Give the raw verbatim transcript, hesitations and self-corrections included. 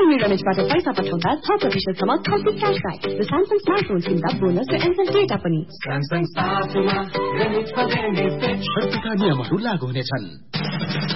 Realme रमेशबाट पैसा पठाउँदा छ प्रतिशत सम्म थर्टी क्यासब्याक र स्यामसङ स्मार्टफोन किन्दा बोनस र इन्स्टेन्ट डेटा पनि। स्यामसङ साथमा रमेशको बेनिफिट। शर्तका नियमहरू लागू हुनेछन्।